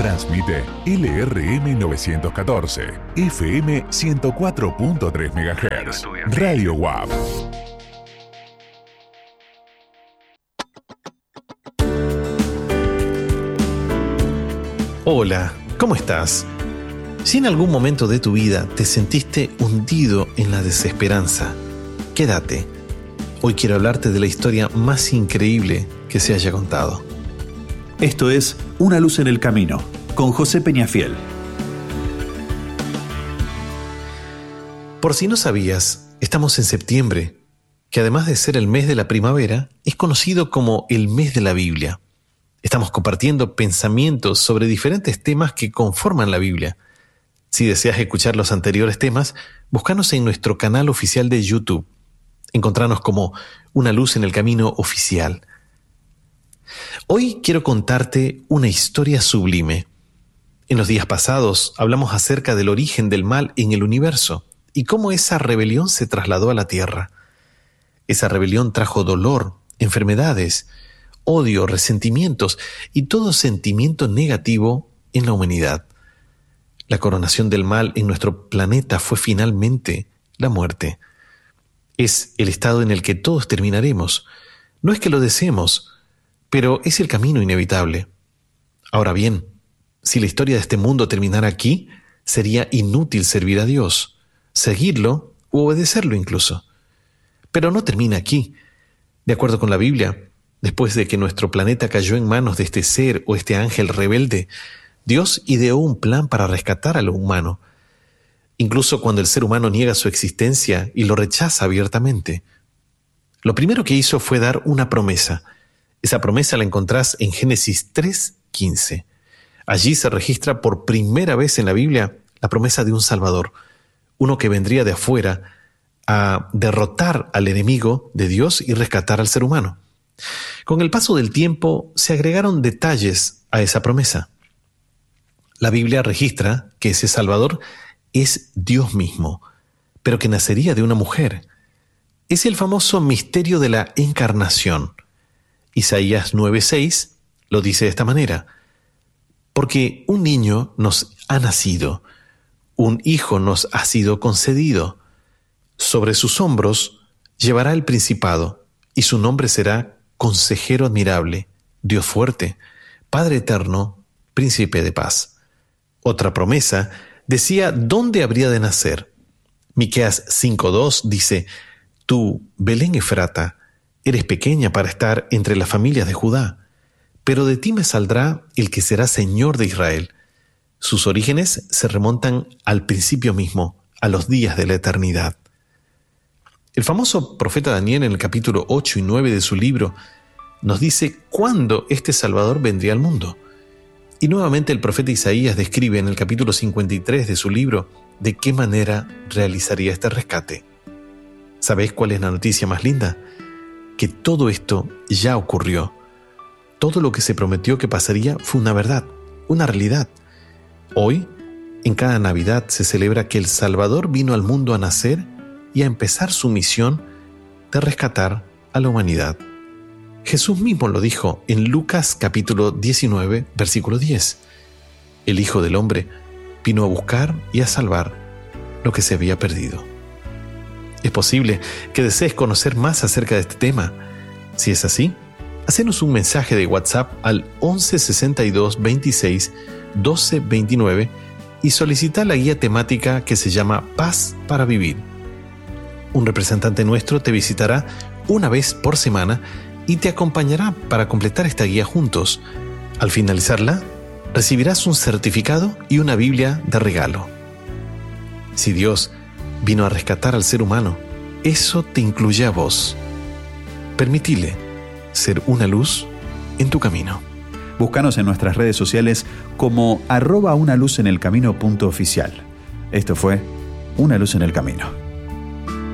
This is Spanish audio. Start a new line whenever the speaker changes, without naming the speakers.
Transmite LRM 914, FM 104.3 MHz, Radio WAP.
Hola, ¿cómo estás? Si en algún momento de tu vida te sentiste hundido en la desesperanza, quédate. Hoy quiero hablarte de la historia más increíble que se haya contado.
Esto es Una luz en el camino, con José Peñafiel.
Por si no sabías, estamos en septiembre, que además de ser el mes de la primavera, es conocido como el mes de la Biblia. Estamos compartiendo pensamientos sobre diferentes temas que conforman la Biblia. Si deseas escuchar los anteriores temas, búscanos en nuestro canal oficial de YouTube. Encontranos como Una luz en el camino oficial. Hoy quiero contarte una historia sublime. En los días pasados hablamos acerca del origen del mal en el universo y cómo esa rebelión se trasladó a la tierra. Esa rebelión trajo dolor, enfermedades, odio, resentimientos y todo sentimiento negativo en la humanidad. La coronación del mal en nuestro planeta fue finalmente la muerte. Es el estado en el que todos terminaremos. No es que lo deseemos, pero es el camino inevitable. Ahora bien, si la historia de este mundo terminara aquí, sería inútil servir a Dios, seguirlo u obedecerlo incluso. Pero no termina aquí. De acuerdo con la Biblia, después de que nuestro planeta cayó en manos de este ser o este ángel rebelde, Dios ideó un plan para rescatar a lo humano, incluso cuando el ser humano niega su existencia y lo rechaza abiertamente. Lo primero que hizo fue dar una promesa. Esa promesa la encontrás en Génesis 3:15. Allí se registra por primera vez en la Biblia la promesa de un Salvador, uno que vendría de afuera a derrotar al enemigo de Dios y rescatar al ser humano. Con el paso del tiempo se agregaron detalles a esa promesa. La Biblia registra que ese Salvador es Dios mismo, pero que nacería de una mujer. Es el famoso misterio de la encarnación. Isaías 9:6 lo dice de esta manera: porque un niño nos ha nacido, un hijo nos ha sido concedido. Sobre sus hombros llevará el principado, y su nombre será Consejero Admirable, Dios Fuerte, Padre Eterno, Príncipe de Paz. Otra promesa decía dónde habría de nacer. Miqueas 5:2 dice: tú, Belén Efrata, eres pequeña para estar entre las familias de Judá, pero de ti me saldrá el que será Señor de Israel. Sus orígenes se remontan al principio mismo, a los días de la eternidad. El famoso profeta Daniel, en el capítulo 8 y 9 de su libro, nos dice cuándo este Salvador vendría al mundo. Y nuevamente el profeta Isaías describe en el capítulo 53 de su libro de qué manera realizaría este rescate. ¿Sabéis cuál es la noticia más linda? Que todo esto ya ocurrió. Todo lo que se prometió que pasaría fue una verdad, una realidad. Hoy, en cada Navidad, se celebra que el Salvador vino al mundo a nacer y a empezar su misión de rescatar a la humanidad. Jesús mismo lo dijo en Lucas capítulo 19, versículo 10. El Hijo del Hombre vino a buscar y a salvar lo que se había perdido. Es posible que desees conocer más acerca de este tema. Si es así, hacenos un mensaje de WhatsApp al 11 62 26 12 29 y solicita la guía temática que se llama Paz para Vivir. Un representante nuestro te visitará una vez por semana y te acompañará para completar esta guía juntos. Al finalizarla, recibirás un certificado y una Biblia de regalo. Si Dios vino a rescatar al ser humano, eso te incluye a vos. Permitile ser una luz en tu camino.
Búscanos en nuestras redes sociales como @unaluzenelcamino.oficial. Esto fue Una luz en el camino.